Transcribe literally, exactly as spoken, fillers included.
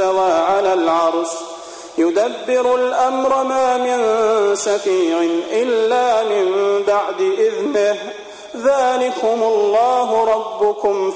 استوى على العرش يدبر الأمر ما من شفيع إلا من بعد إذنه ذلكم الله ربكم